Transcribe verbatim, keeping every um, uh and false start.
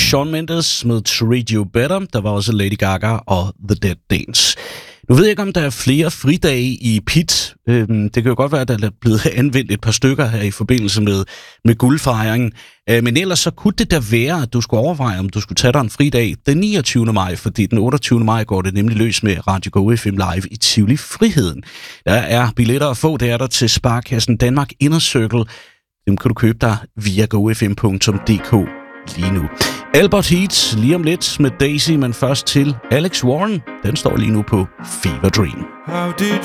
Shawn Mendes med Treat You Better. Der var også Lady Gaga og The Dead Dance. Nu ved jeg ikke, om der er flere fridage i P I T. Øhm, det kan jo godt være, at der er blevet anvendt et par stykker her i forbindelse med, med guldfejringen. Øh, men ellers så kunne det da være, at du skulle overveje, om du skulle tage dig en fridag den niogtyvende maj, fordi den otteogtyvende maj går det nemlig løs med Radio Go F M Live i Tivoli Friheden. Der er billetter at få, det er der til Sparkassen Danmark Inner Circle. Dem kan du købe dig via go f m punktum d k lige nu. Albert Heat lige om lidt med Daisy, men først til Alex Warren. Den står lige nu på Fever Dream. How did